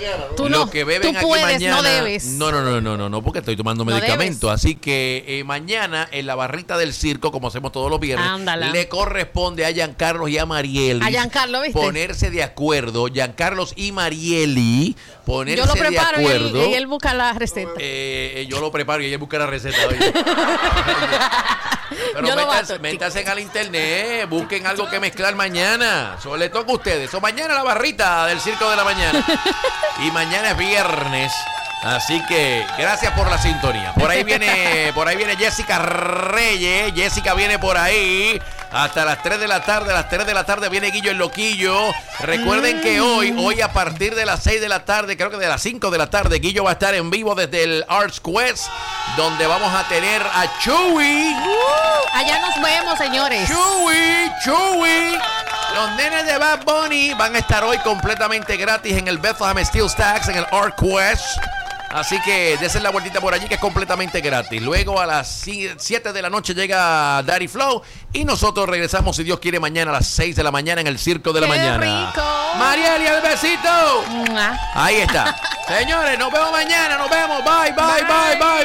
Tú Lo que beben tú aquí puedes, mañana. no debes. No, porque estoy tomando No medicamento. debes. Así que mañana en la barrita del circo, como hacemos todos los viernes, Ándala. le corresponde a Giancarlos y a Marieli A Giancarlo, ¿viste? ponerse de acuerdo. Giancarlos y Marieli ponerse Yo lo preparo de acuerdo. y él busca la receta. Yo lo preparo y ella busca la receta. Oye. Pero Yo lo bato. métanse al internet, busquen algo que mezclar mañana. Eso le toca a ustedes. O mañana la barrita del circo de la mañana. Y mañana es viernes. Así que gracias por la sintonía. Por ahí viene Jessica Reyes. Jessica viene por ahí hasta las 3 de la tarde. A las 3 de la tarde viene Guillo el Loquillo. Recuerden que hoy a partir de las 6 de la tarde, creo que de las 5 de la tarde, Guillo va a estar en vivo desde el Arts Quest, donde vamos a tener a Chewy. Allá nos vemos, señores. Chewy. Los nenes de Bad Bunny van a estar hoy completamente gratis en el Bethlehem Steel Stacks, en el Arts Quest. Así que desen la vueltita por allí, que es completamente gratis. Luego a las 7 de la noche llega Daddy Flow y nosotros regresamos, si Dios quiere, mañana a las 6 de la mañana en el Circo de la ¡Qué Mañana. rico! Marieli, el besito. Mua. Ahí está. Señores, nos vemos mañana, nos vemos. Bye.